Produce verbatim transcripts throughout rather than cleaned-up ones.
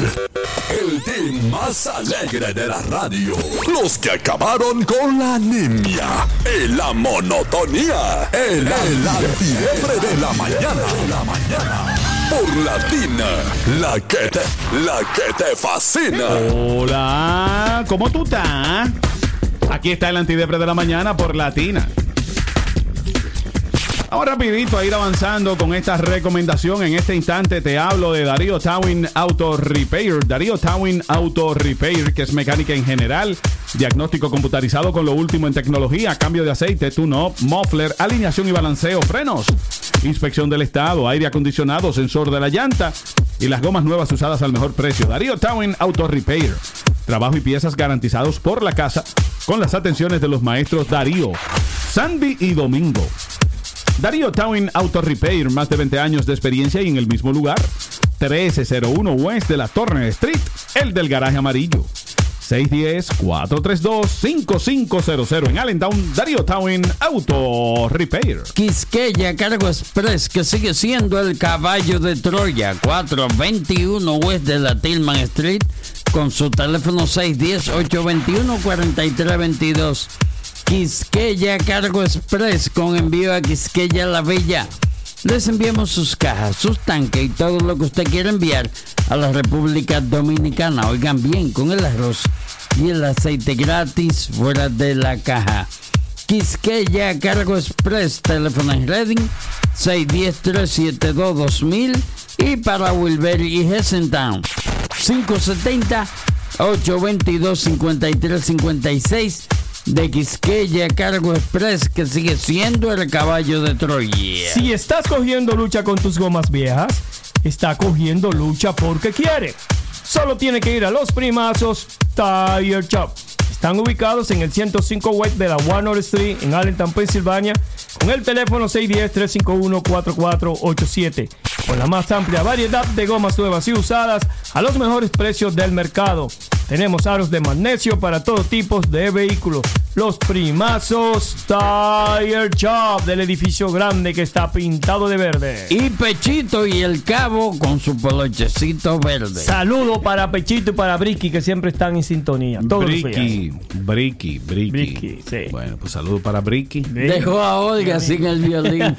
El team más alegre de la radio. Los que acabaron con la anemia y la monotonía. El, el antiebre de la mañana. La mañana. Por Latina, la que te, la que te fascina. Hola, ¿cómo tú estás? Aquí está el antidepre de la mañana por Latina. Vamos rapidito a ir avanzando con esta recomendación. En este instante te hablo de Darío Towing Auto Repair. Darío Towing Auto Repair, que es mecánica en general, diagnóstico computarizado con lo último en tecnología, cambio de aceite, tune-up, muffler, alineación y balanceo, frenos, inspección del estado, aire acondicionado, sensor de la llanta y las gomas nuevas usadas al mejor precio. Darío Towing Auto Repair. Trabajo y piezas garantizados por la casa con las atenciones de los maestros Darío, Sandy y Domingo. Darío Towing Auto Repair, más de veinte años de experiencia y en el mismo lugar. trece cero uno West de la Turner Street, el del garaje amarillo. seis uno cero, cuatro tres dos, cinco cinco cero cero en Allentown. Darío Towing Auto Repair. Quisqueya Cargo Express, que sigue siendo el caballo de Troya. cuatrocientos veintiuno West de la Tillman Street, con su teléfono seis uno cero, ocho dos uno, cuatro tres dos dos. Quisqueya Cargo Express, con envío a Quisqueya La Bella. Les enviamos sus cajas, sus tanques y todo lo que usted quiera enviar a la República Dominicana. Oigan bien, con el arroz y el aceite gratis fuera de la caja. Quisqueya Cargo Express, teléfono en Reading seis uno cero, tres siete dos, dos mil, y para Wilber y Hessentown cinco siete cero, ocho dos dos, cinco tres cinco seis. De Quisqueya Cargo Express, que sigue siendo el caballo de Troya. Si estás cogiendo lucha con tus gomas viejas, está cogiendo lucha porque quiere. Solo tiene que ir a Los Primazos Tire Shop. Están ubicados en el ciento cinco West de la Warner Street en Allentown, Pensilvania, con el teléfono seis uno cero, tres cinco uno, cuatro cuatro ocho siete. Con la más amplia variedad de gomas nuevas y usadas a los mejores precios del mercado. Tenemos aros de magnesio para todo tipo de vehículos. Los Primazos Tire Shop, del edificio grande que está pintado de verde. Y Pechito y el Cabo con su polochecito verde. Saludo para Pechito y para Bricky, que siempre están en sintonía. Todos los días. Bricky, Bricky, Bricky. Bricky, sí. Bueno, pues saludo para Bricky. Dejó a Olga sin el violín.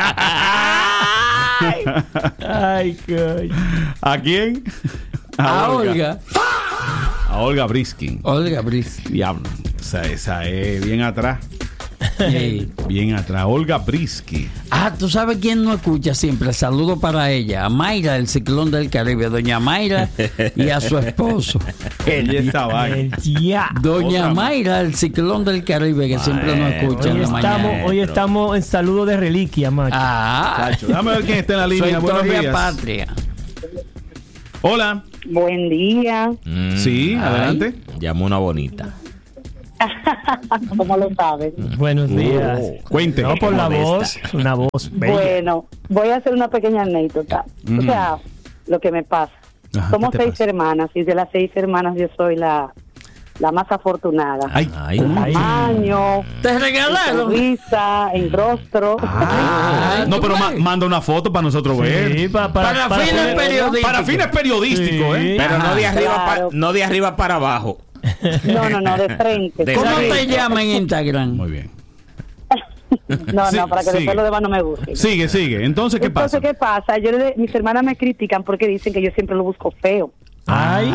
Ay, coño. ¿A quién? A Olga. A Olga Briskin. Olga Briskin. Diablo. Esa, esa es bien atrás. Hey. Bien atrás. Olga Briskin. Ah, ¿tú sabes quién no escucha siempre? Saludo para ella. A Mayra, del Ciclón del Caribe. Doña Mayra y a su esposo. Ella estaba ahí. Ya. Doña Otra Mayra, del Ciclón del Caribe, que siempre nos escucha Hoy en la estamos, mañana. hoy estamos en saludo de reliquia, macho. Ah, Chacho, déjame ver quién está en la su línea. Buenos historia días. patria. Hola. Buen día. Mm, Sí, ay, adelante. Llamó una bonita. ¿Cómo lo sabes? Buenos días. Oh, cuente. No por la Modesta. voz, una voz bella. Bueno, voy a hacer una pequeña anécdota. Mm. O sea, lo que me pasa. Ajá, Somos ¿qué te seis pasa? hermanas y de las seis hermanas yo soy la, la más afortunada. Ay, Ay, En tamaño, ¿Te en regalaron? sonrisa, en rostro. Ah, no, pero ma- manda una foto para nosotros ver. Sí, pa- para, Para para fines poner- periodísticos. Para fines periodísticos, Sí. ¿eh? pero no de arriba Claro. pa- no de arriba para abajo. No, no, no, de frente. De ¿Cómo frente. te llaman en Instagram? Muy bien. No, Sí, no, para que sigue. después lo demás no me guste. Sigue, sigue. Entonces, ¿qué Entonces, pasa? ¿qué pasa? Yo le- mis hermanas me critican porque dicen que yo siempre lo busco feo. Ay,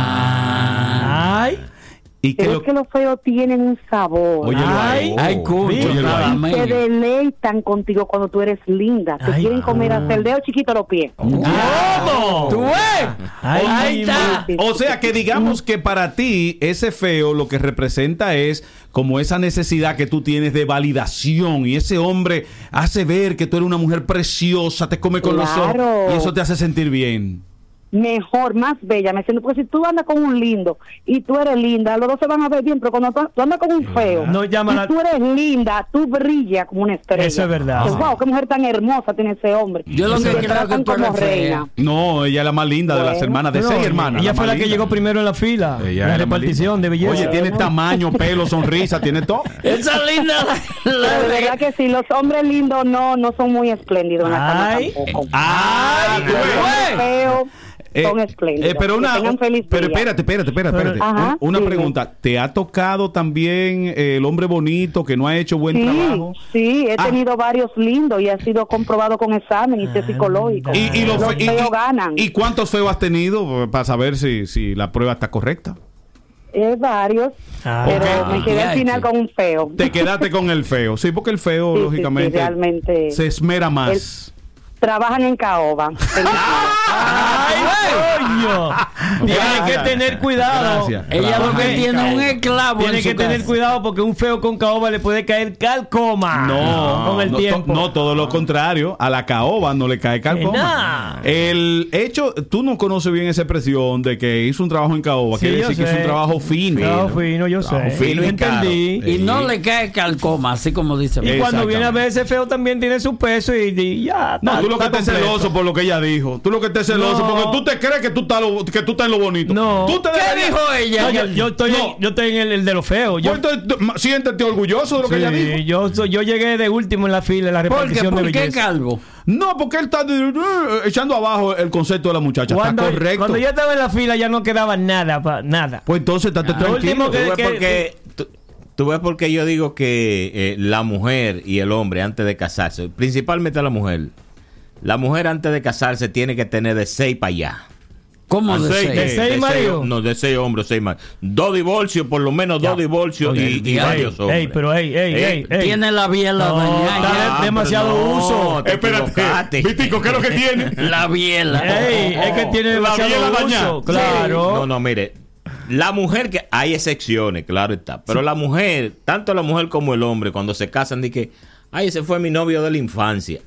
Ah. ay, Y que Pero lo... es que los feos tienen un sabor. Óyelo Ay, ahí. Ay, coño, Óyelo nada ahí. más. Se deleitan contigo cuando tú eres linda. Te Ay, quieren comer hasta el dedo chiquito a los pies. ¿cómo? ¿Tú ves? Ay, Ahí está. Sí, O sea que digamos que para ti ese feo lo que representa es como esa necesidad que tú tienes de validación y ese hombre hace ver que tú eres una mujer preciosa, te come con los Claro. ojos y eso te hace sentir bien. Mejor, más bella, me siento, porque si tú andas con un lindo y tú eres linda, los dos se van a ver bien, pero cuando tú, tú andas con un feo No llama y la- tú eres linda, tú brillas como una estrella. Eso es verdad. Pues, wow, qué mujer tan hermosa tiene ese hombre. Yo lo Y que te creo tratan que tú eres como fea. reina. No, ella es la más linda de las Bueno. hermanas, de No, seis hermanas. ella la fue más la que linda. llegó primero en la fila. Ella la es la más repartición linda. de belleza. Oye, tiene tamaño, pelo, sonrisa, tiene todo. Esa linda. Pero de verdad que sí, los hombres lindos no no son muy espléndidos en la cama Ay. tampoco. ¡Ay, Los hombres güey! feos Eh, son espléndidas. eh, pero Que una, tengan feliz pero día. espérate, espérate, espérate, espérate. Ajá, una dime. pregunta. ¿Te ha tocado también eh, el hombre bonito que no ha hecho buen Sí, trabajo? sí, he Ah. tenido varios lindos y ha sido comprobado con examen y test psicológico. Y, y los los fe- y- feos y- ganan. ¿Y cuántos feos has tenido eh, para saber si, si la prueba está correcta? Eh, varios, Ah. pero Ok. me quedé Ah, al final sí. con un feo. Te quedaste con el feo. Sí, porque el feo, Sí, sí, lógicamente, sí, realmente. se esmera más. Trabajan en caoba. Feliz día. ¡Ay, coño! Tiene que Gracias. tener cuidado. Gracias. Ella lo que Trabaja en tiene caoba. un esclavo Tiene en que su tener casa. cuidado porque un feo con caoba le puede caer calcoma. No, con el no, to- tiempo. no, todo lo contrario. A la caoba no le cae calcoma. nah. El hecho, tú no conoces bien esa expresión de que hizo un trabajo en caoba. Sí, Quiere yo decir que sé. hizo un trabajo fino. Trabajo fino, yo Trabajo sé. fino Yo y caro. entendí. Y no le cae calcoma, así como dice. Y cuando Exactamente. viene a ver ese feo también tiene su peso y, y ya. No, está- tú lo que está estés completo. celoso por lo que ella dijo. Tú lo que estés celoso No. porque tú te crees que tú estás lo, que tú estás en lo bonito. No. ¿Tú te ¿Qué deberías- dijo ella? No, yo, yo estoy, No. en, yo estoy en el, el de los feos. Yo, Pues entonces, tú, ma- siéntete orgulloso de lo que ella dijo. sí, yo, soy- yo llegué de último en la fila en la ¿Por qué? repartición de ¿Por qué belleza. calvo? No, porque él está eh, echando abajo el concepto de la muchacha. Cuando, está correcto. cuando yo estaba en la fila ya no quedaba nada, pa- nada. Pues entonces estate Lo tranquilo. último que- ¿Tú ves que- por qué- tú- tú ves por qué yo digo que eh, la mujer y el hombre antes de casarse, principalmente la mujer, la mujer antes de casarse tiene que tener de seis para allá. ¿Cómo de Seis, seis? de seis maridos. No, de seis hombres, seis maridos. Dos divorcios, por lo menos dos divorcios Oye, y, y ey, varios hombres. Ey, pero ey, ey, Eh, ey, ey. Tiene la biela No, dañada. está- Ah, demasiado pero no, uso. te Espérate, equivocaste. Vitico, ¿qué es lo que tiene? La biela. Ey, es que tiene La demasiado biela uso. dañada. Claro. No, no, mire. La mujer que hay excepciones, claro está. Pero la mujer, tanto la mujer como el hombre, cuando se casan, dicen que, ay, ese fue mi novio de la infancia.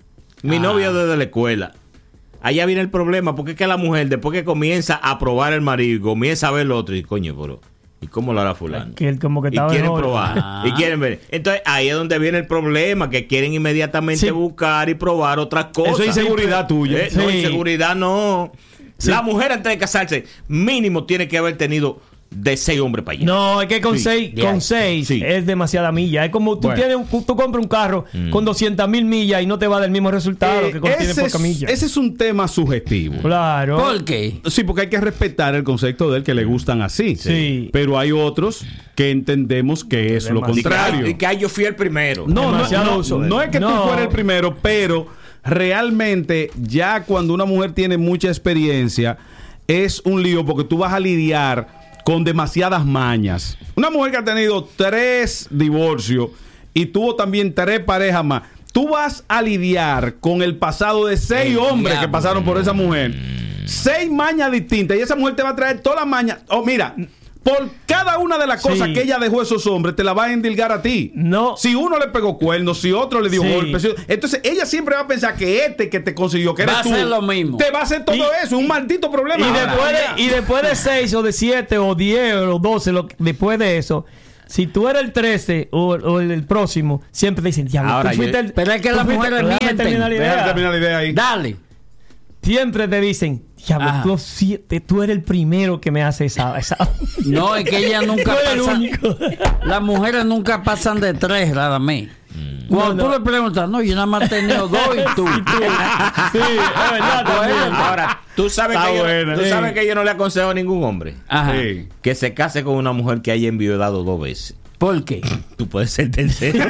Mi Ah. novio desde la escuela. Allá viene el problema, porque es que la mujer, después que comienza a probar el marido, comienza a ver lo otro, y coño, pero, ¿y cómo lo hará fulano? Que él como que Y estaba quieren mejor. probar, Ah. y quieren ver. Entonces, ahí es donde viene el problema, que quieren inmediatamente Sí. buscar y probar otras cosas. Eso es inseguridad tuya. Eh, No, Sí. inseguridad no. Sí. La mujer antes de casarse, mínimo tiene que haber tenido de seis hombres para allá. No, es que con Sí, seis, ya. con seis Sí. es demasiada milla. Es como tú Bueno. tienes un, tú compras un carro con doscientas mil millas y no te va a dar el mismo resultado Eh, que contiene ese, poca es, milla. ese es un tema subjetivo. Claro. ¿Por qué? Sí, porque hay que respetar el concepto del que le gustan así. Sí. Pero hay otros que entendemos que es lo Demasiado. Y que, contrario. ay, y que ay, yo fui el primero. No, no, Demasiado no, uso. no es que tú No. fueras el primero, pero realmente ya cuando una mujer tiene mucha experiencia es un lío porque tú vas a lidiar con demasiadas mañas. Una mujer que ha tenido tres divorcios y tuvo también tres parejas más. Tú vas a lidiar con el pasado de seis El hombres que diablo. pasaron por esa mujer. Seis mañas distintas y esa mujer te va a traer todas las mañas. Oh, mira, por cada una de las Sí. cosas que ella dejó a esos hombres, te la va a endilgar a ti. No. Si uno le pegó cuernos, si otro le dio Sí. golpes. si- Entonces ella siempre va a pensar que este que te consiguió, que Va eres a tú, hacer lo mismo. te va a hacer todo Y- eso, un maldito problema. Y Ahora, después, de, y después de seis o de siete o diez o doce, lo, después de eso, si tú eres el trece o, o el, el próximo, siempre te dicen, diablo, Ahora tú fuiste yo- el. Pero es que tú las fuiste- mujeres déjame mienten. terminar la idea. Déjame terminar la idea ahí. Dale. Siempre te dicen, diablo, Ajá. tú, sí- te- tú eres el primero que me hace esa. esa. No, es que ellas Tú nunca eres el pasan. único. Las mujeres nunca pasan de tres, rara vez. Cuando No, tú no. le preguntas, no, yo nada más he tenido dos y tú. Sí, es verdad también. Ahora, tú sabes, Está que yo, buena. tú Sí. sabes que yo no le aconsejo a ningún hombre Ajá. Sí. que se case con una mujer que haya enviudado dos veces. ¿Por qué? Tú puedes ser tercero.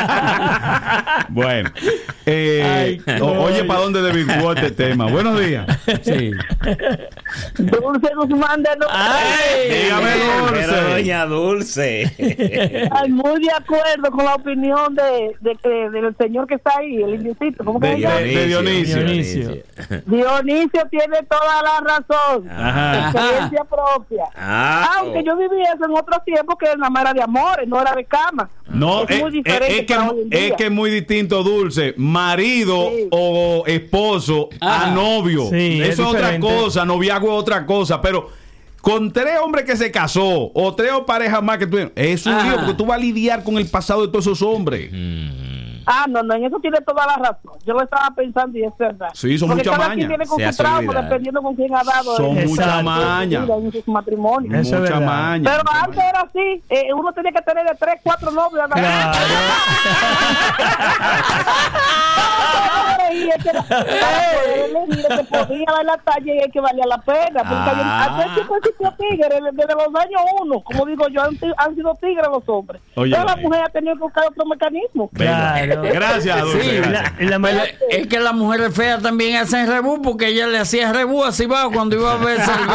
Bueno. Eh, Ay, o- oye, coño. ¿para dónde desvirtuó este tema? Buenos días. Sí. Dulce Guzmán de los Ay, Dígame, Dulce. Pero, doña Dulce. Estoy muy de acuerdo con la opinión de, de que del señor que está ahí, el indiecito. ¿Cómo que De- se llama? de- de Dionisio. Dionisio. Dionisio tiene toda la razón. Ajá. Experiencia propia. Ah, Aunque yo viví eso en otros tiempos que nada más era de amores, no era de cama. No, es es, muy es- diferente es que, para hoy en es día. que es muy distinto, Dulce. Marido Sí. o esposo a Ajá. novio. Sí, es Eso es otra diferente. cosa, noviazgo es otra cosa. Pero con tres hombres que se casó o tres parejas más que tuvieron, es un Ajá. lío porque tú vas a lidiar con el pasado de todos esos hombres. Ah, no, no, en eso tiene toda la razón. Yo lo estaba pensando y es verdad. Sí, son Porque mucha cada maña. quien viene con Se su hace trauma, olvidar. dependiendo con quién ha dado Son en- mucha Exacto. maña. en sus matrimonios. Eso es Mucha verdad. maña. Pero mucha antes maña. era así, eh, uno tenía que tener de tres, cuatro novios. Claro. elegir, es que para poder elegir, es que podía dar la talla y es que valía la pena. Porque Ah. hay siempre existió tigres, desde los años uno, como digo yo, han, han sido tigres los hombres. Oye, Pero la oye. mujer ha tenido que buscar otro mecanismo. Claro. Gracias, Dulce. Sí, gracias. La, la Pero mala- es que las mujeres feas también hacen rebú porque ella le hacía rebú así bajo cuando iba a ver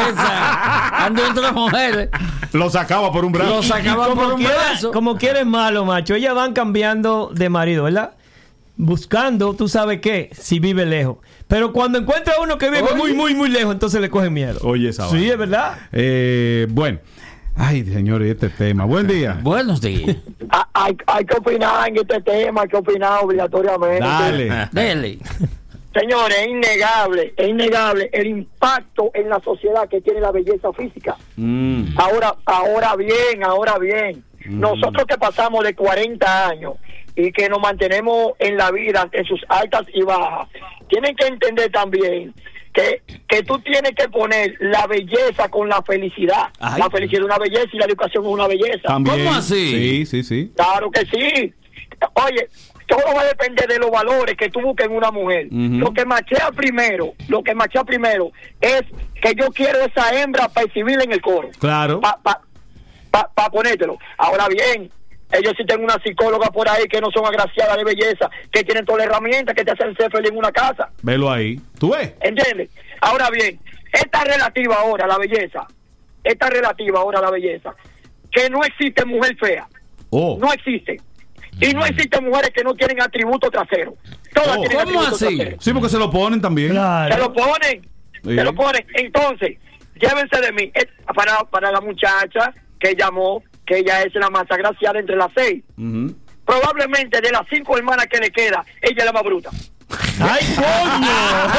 cerveza ando entre mujeres. Lo sacaba por un brazo. Lo sacaba por un quiera, brazo. como quieres malo, macho. Ellas van cambiando de marido, ¿verdad? Buscando, tú sabes qué, si vive lejos. Pero cuando encuentra uno que vive Oye. muy, muy, muy lejos, entonces le coge miedo. Oye, esa Sí, vaina. es verdad. Eh, bueno. Ay, señores, este tema. Buen día. Buenos días. Ah, Hay, hay que opinar en este tema, hay que opinar obligatoriamente. Dale. Dele. Señores, es innegable, es innegable el impacto en la sociedad que tiene la belleza física. Mm. Ahora, ahora bien, ahora bien, nosotros que pasamos de cuarenta años y que nos mantenemos en la vida en sus altas y bajas, tienen que entender también que, que tú tienes que poner la belleza con la felicidad. Ay. La felicidad es una belleza y la educación es una belleza. También. ¿Cómo así? Sí, sí, sí. Claro que sí. Oye, todo va a depender de los valores que tú busques en una mujer. Ujú. Lo que machea primero, lo que machea primero es que yo quiero esa hembra para exhibirla en el coro. Claro. Para pa, pa, pa ponértelo. Ahora bien, ellos sí tienen una psicóloga por ahí que no son agraciadas de belleza, que tienen toda la herramienta que te hacen ser feliz en una casa. Velo ahí. ¿Tú ves? ¿Entiendes? Ahora bien, esta relativa ahora a la belleza, esta relativa ahora a la belleza, que no existe mujer fea. Oh. No existe. Y no existen mujeres que no tienen atributo trasero. Todas Oh. tienen ¿Cómo atributo así? trasero. Sí, porque se lo ponen también. Se lo Claro. ponen. Sí. Se lo ponen. Entonces, llévense de mí. Es para, para la muchacha que llamó, que ella es la más agraciada entre las seis. Ujú. Probablemente de las cinco hermanas que le queda, ella es la más bruta. ¡Ay, coño!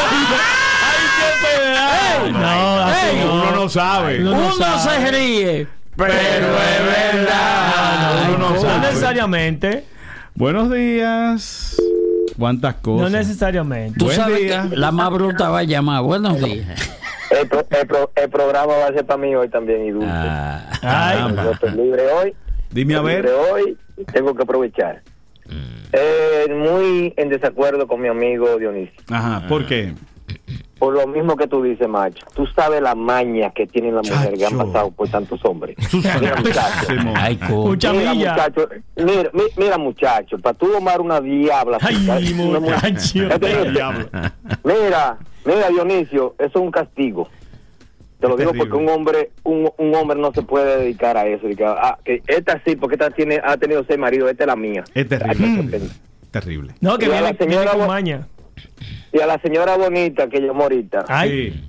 ¡Ay, qué pedazo! No, así ey, no. Uno no sabe. Uno no Uno sabe. se ríe, pero es verdad. Uno no No sabe. necesariamente. Buenos días. ¿Cuántas No cosas? necesariamente. Tú Buen sabes día. que la más bruta va a llamar. Buenos días. El, pro- el, pro- el programa va a ser para mí hoy también y dulce. Ah, Ay, Caramba. Yo estoy libre hoy. Dime a Estoy ver. libre hoy y tengo que aprovechar. Eh, muy en desacuerdo con mi amigo Dionisio. Ajá. ¿Por qué? Por lo mismo que tú dices, macho. Tú sabes la maña que tienen las mujeres que han Chacho. pasado por tantos hombres. Sus Mira, muchacho. santísimo. ay, co- Mucha Mira, milla. muchacho. Mira, mi- mira, muchacho. Para tú tomar una diabla. Ay, una mu- muchacho. Ya te digo, Diablo. Mira, mira, Dionisio, eso es un castigo. Te lo Es digo terrible. porque un hombre, un, un hombre no se puede dedicar a eso. Dedicar, ah, que esta sí, porque esta tiene, ha tenido seis maridos, esta es la mía. Es terrible. Ay, qué pena. Terrible. No, que Y a viene, la señora viene con Bo- maña. Y a la señora bonita que llamó ahorita, Ay, Sí.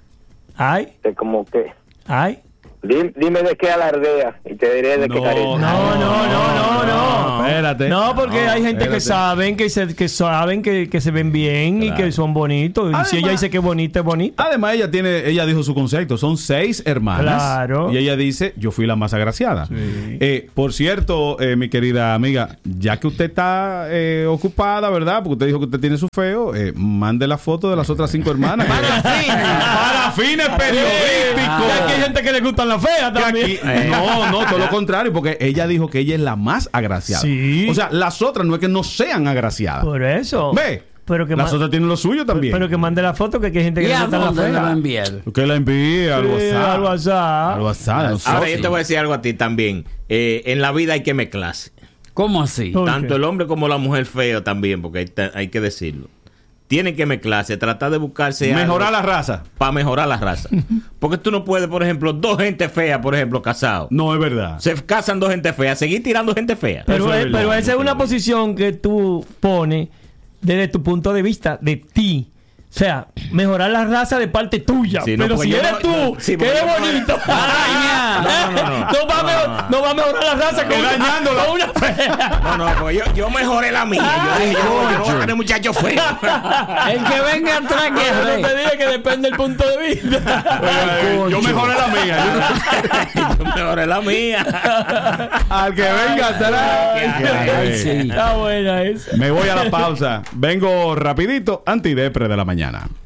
ay, que como que, ay. di- dime de qué alardea y te diré de qué No, carece. No, no, no, no, no. Espérate. No, porque No, hay gente que espérate. saben que se, que saben que, que se ven bien y Claro. que son bonitos. Y si Además- ella dice que bonita, es bonita. Además, ella tiene, ella dijo su concepto, son seis hermanas. Claro. Y ella dice, yo fui la más agraciada. Eh, por cierto, eh, mi querida amiga, ya que usted está eh, ocupada, ¿verdad? Porque usted dijo que usted tiene su feo, eh, mande la foto de las otras cinco hermanas. Para fines. Para fines Ah, periodísticos. que aquí hay gente que le gustan las feas Que también. aquí- no, no, todo lo contrario, porque ella dijo que ella es la más agraciada. Sí. O sea, las otras no es que no sean agraciadas. Por eso. Ve, Pero que las ma- otras tienen lo suyo también. Pero que mande la foto, que aquí hay gente que ¿Y le a gustan las dónde le va a feas. enviar? Que la envíe al Sí, WhatsApp. al WhatsApp. Al WhatsApp. al Ahora socio. yo te voy a decir algo a ti también. Eh, en la vida hay que mezclarse. ¿Cómo así? ¿Por Tanto qué? el hombre como la mujer feo también, porque hay, ta- hay que decirlo. Tienen que mezclarse, tratar de buscarse Mejorar la raza. para mejorar la raza. Porque tú no puedes, por ejemplo, dos gente fea, por ejemplo, casados. No, es verdad. Se casan dos gente fea, seguir tirando gente fea. Pero, Eso es es- verdad. pero esa es una posición que tú pones desde tu punto de vista, de ti. O sea, mejorar la raza de parte tuya. Sí, no, pero porque si yo eres no- tú, no, sí, que porque eres yo no- bonito, Araña. No, no, no, no. no va a mejor- no va a mejorar la raza con una, Engañándola. con una fea. No, no, porque yo, yo mejoré la mía. Yo dije, yo, no- yo no voy a tener muchachos feos. El que venga atrás que Pero re. no te dije que depende del punto de vista. Oye, yo mejoré la mía. Yo mejoré la mía. Al que venga atrás. Ay, sí. Está buena esa. Me voy a la pausa. Vengo rapidito, antidepre de la mañana.